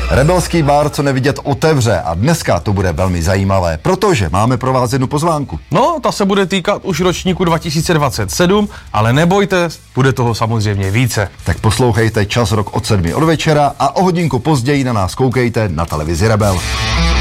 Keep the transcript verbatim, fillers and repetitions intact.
Rebelský bar, co nevidět, otevře a dneska to bude velmi zajímavé, protože máme pro vás jednu pozvánku. No, ta se bude týkat už ročníku dva tisíce dvacet sedm, ale nebojte, bude toho samozřejmě více. Tak poslouchejte Čas rok od sedmi od večera a o hodinku později na nás koukejte na televizi Rebel.